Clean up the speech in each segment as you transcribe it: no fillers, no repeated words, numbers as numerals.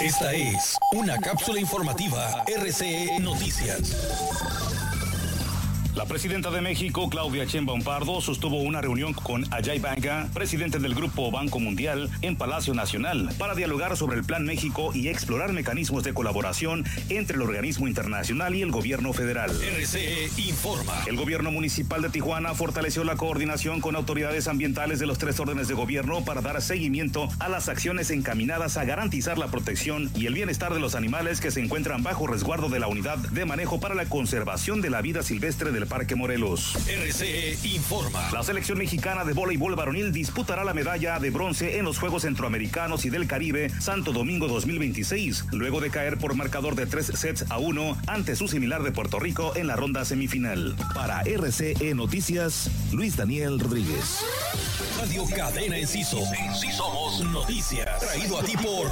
Esta es una cápsula informativa RCE Noticias. La presidenta de México, Claudia Sheinbaum Pardo, sostuvo una reunión con Ajay Banga, presidente del Grupo Banco Mundial, en Palacio Nacional, para dialogar sobre el Plan México y explorar mecanismos de colaboración entre el organismo internacional y el gobierno federal. RCE informa. El gobierno municipal de Tijuana fortaleció la coordinación con autoridades ambientales de los 3 órdenes de gobierno para dar seguimiento a las acciones encaminadas a garantizar la protección y el bienestar de los animales que se encuentran bajo resguardo de la Unidad de Manejo para la Conservación de la Vida Silvestre del Parque Morelos. RCE informa. La selección mexicana de voleibol varonil disputará la medalla de bronce en los Juegos Centroamericanos y del Caribe Santo Domingo 2026, luego de caer por marcador de 3-1 ante su similar de Puerto Rico en la ronda semifinal. Para RCE Noticias, Luis Daniel Rodríguez. Radio Cadena Enciso. En sí somos noticias. Traído a ti por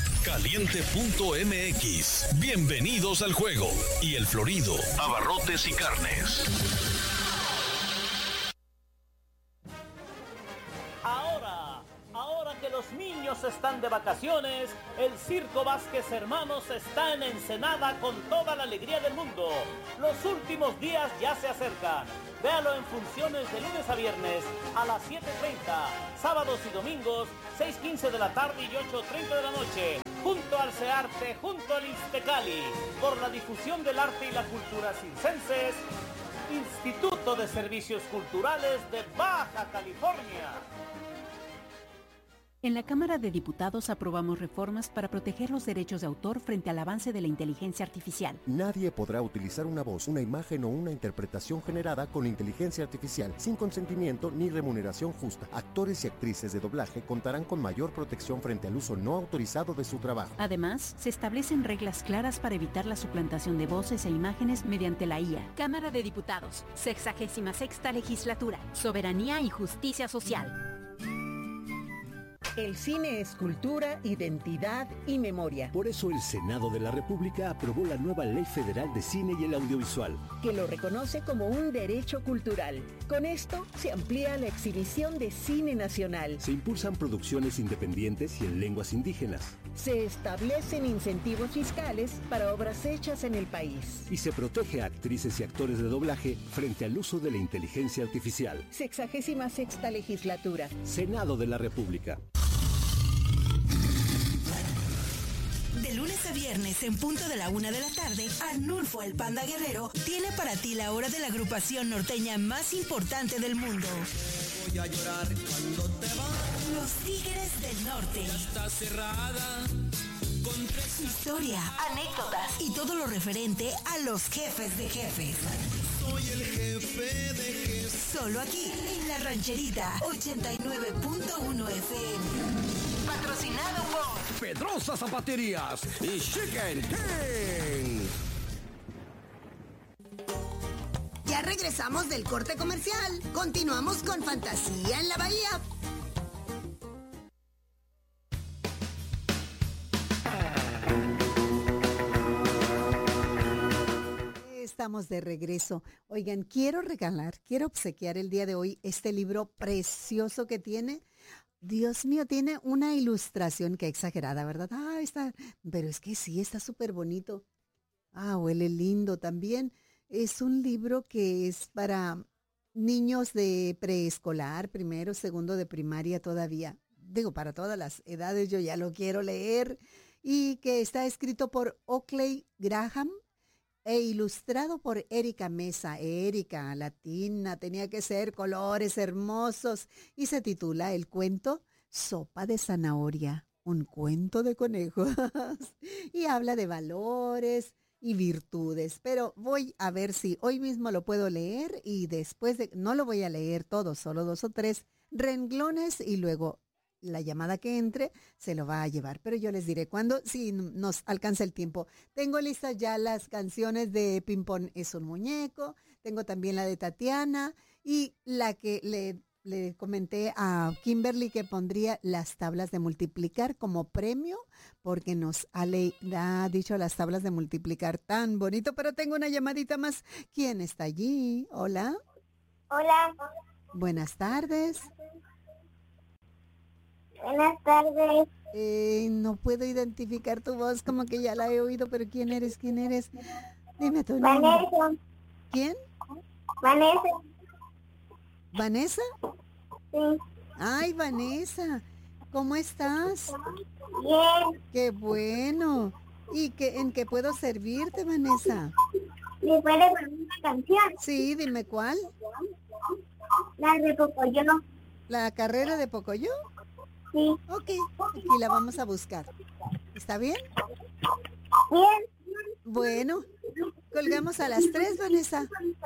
Caliente.mx. Bienvenidos al juego. Y El Florido, abarrotes y carnes. Ahora que los niños están de vacaciones, el Circo Vázquez Hermanos está en Ensenada con toda la alegría del mundo. Los últimos días ya se acercan. Véalo en funciones de lunes a viernes a las 7:30, sábados y domingos 6:15 de la tarde y 8:30 de la noche. Junto al CEARTE, junto al ISTECALI, por la difusión del arte y la cultura circenses, Instituto de Servicios Culturales de Baja California. En la Cámara de Diputados aprobamos reformas para proteger los derechos de autor frente al avance de la inteligencia artificial. Nadie podrá utilizar una voz, una imagen o una interpretación generada con inteligencia artificial sin consentimiento ni remuneración justa. Actores y actrices de doblaje contarán con mayor protección frente al uso no autorizado de su trabajo. Además, se establecen reglas claras para evitar la suplantación de voces e imágenes mediante la IA. Cámara de Diputados, 66ª Legislatura, Soberanía y Justicia Social. El cine es cultura, identidad y memoria. Por eso el Senado de la República aprobó la nueva Ley Federal de Cine y el Audiovisual, que lo reconoce como un derecho cultural. Con esto se amplía la exhibición de cine nacional. Se impulsan producciones independientes y en lenguas indígenas. Se establecen incentivos fiscales para obras hechas en el país. Y se protege a actrices y actores de doblaje frente al uso de la inteligencia artificial. 66ª Legislatura. Senado de la República. De lunes a viernes, en punto de la 1 de la tarde, Arnulfo el Panda Guerrero tiene para ti la hora de la agrupación norteña más importante del mundo. Voy a llorar cuando te vas. Los Tigres del Norte. Ya está cerrada. Con 3 historia, anécdotas y todo lo referente a los jefes de jefes. Soy el jefe de jefes. Solo aquí, en La Rancherita, 89.1 FM. Patrocinado por Pedrosa Zapaterías y Chicken King. Ya regresamos del corte comercial. Continuamos con Fantasía en la Bahía. Estamos de regreso. Oigan, quiero obsequiar el día de hoy este libro precioso que tiene. Dios mío, tiene una ilustración que exagerada, ¿verdad? Pero es que sí, está súper bonito. Huele lindo también. Es un libro que es para niños de preescolar, primero, segundo de primaria todavía. Digo, para todas las edades, yo ya lo quiero leer. Y que está escrito por Oakley Graham e ilustrado por Erika Mesa. Erika, latina, tenía que ser colores hermosos. Y se titula el cuento Sopa de Zanahoria, un cuento de conejos. Y habla de valores y virtudes. Pero voy a ver si hoy mismo lo puedo leer y no lo voy a leer todo, solo 2 o 3 renglones y luego la llamada que entre se lo va a llevar, pero yo les diré cuándo, si nos alcanza el tiempo. Tengo listas ya las canciones de Pimpón es un muñeco, tengo también la de Tatiana y la que le comenté a Kimberly que pondría las tablas de multiplicar como premio, porque nos ha dicho las tablas de multiplicar tan bonito, pero tengo una llamadita más. ¿Quién está allí? Hola. Hola. Buenas tardes. Buenas tardes. No puedo identificar tu voz, como que ya la he oído, pero ¿quién eres? ¿Quién eres? Dime tu nombre. Vanessa. ¿Quién? Vanessa. ¿Vanessa? Sí. Ay, Vanessa, ¿cómo estás? Bien. Qué bueno. ¿Y en qué puedo servirte, Vanessa? ¿Me puedes poner una canción? Sí, dime cuál. La de Pocoyo. ¿La carrera de Pocoyo? Sí. Ok, aquí la vamos a buscar. ¿Está bien? Bien. Bueno, colgamos a las 3, Vanessa.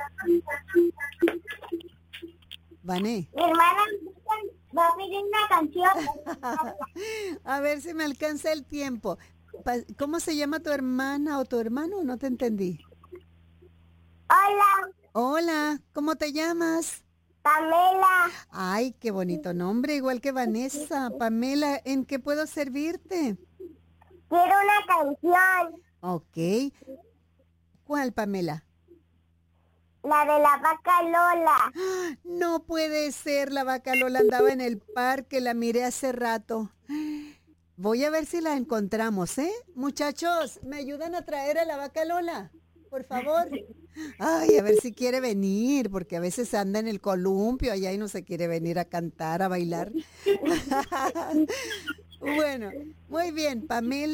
Vané. Mi hermana va a pedir una canción. A ver si me alcanza el tiempo. ¿Cómo se llama tu hermana o tu hermano? No te entendí. Hola. Hola, ¿cómo te llamas? Pamela. Ay, qué bonito nombre, igual que Vanessa. Pamela, ¿en qué puedo servirte? Quiero una canción. Ok. ¿Cuál, Pamela? La de la vaca Lola. No puede ser, la vaca Lola andaba en el parque, la miré hace rato. Voy a ver si la encontramos, ¿eh? Muchachos, ¿me ayudan a traer a la vaca Lola? Por favor. Ay, a ver si quiere venir, porque a veces anda en el columpio allá y no se quiere venir a cantar, a bailar. Bueno, muy bien, Pamela.